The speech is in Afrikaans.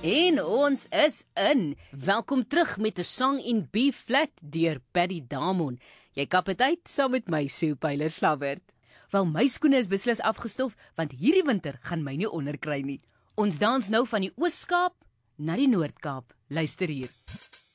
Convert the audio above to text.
En ons is in. Welkom terug met 'n Song in B flat deur Paddy Damon. Jy kap dit uit saam met my Sue Pyler Slabbert. Wel, my skoene is beslis afgestof, want hierdie winter gaan my nie onderkry nie. Ons dans nou van die Oos-Kaap na die Noord-Kaap. Luister hier.